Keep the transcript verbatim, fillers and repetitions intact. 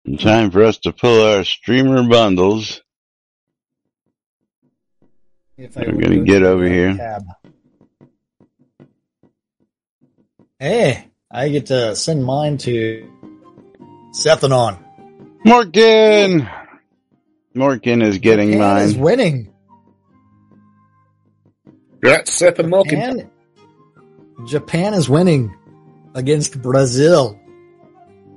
Time for us to pull our streamer bundles. If I We're going to get over here. Tab. Hey, I get to send mine to Sethanon. Morgan! Morgan is getting Japan mine. is winning. Yeah, Seth and Morgan. Japan, Japan is winning against Brazil.